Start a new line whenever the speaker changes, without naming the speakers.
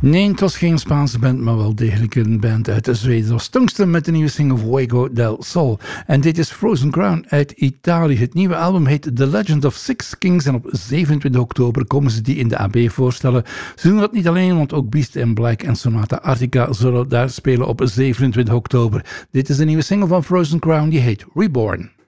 Nee, het was geen Spaanse band, maar wel degelijk een band uit Zweden. Dat was Tungsten met de nieuwe single Fuego del Sol. En dit is Frozen Crown uit Italië. Het nieuwe album heet The Legend of Six Kings en op 27 oktober komen ze die in de AB voorstellen. Ze doen dat niet alleen, want ook Beast in Black en Sonata Arctica zullen daar spelen op 27 oktober. Dit is de nieuwe single van Frozen Crown, die heet Reborn.